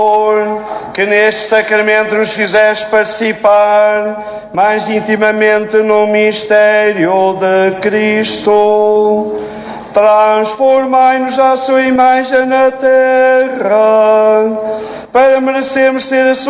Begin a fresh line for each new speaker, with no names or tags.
que neste sacramento nos fizeste participar mais intimamente no mistério de Cristo. Transformai-nos à sua imagem na terra, para merecermos ser a sua